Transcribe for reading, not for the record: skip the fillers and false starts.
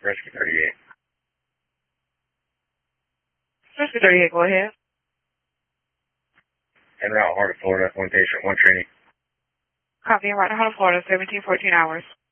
Rescue 38. Rescue 38, go ahead. En route, Heart of Florida, one patient, one trainee. Copy, en route to Heart of Florida, 1714 hours.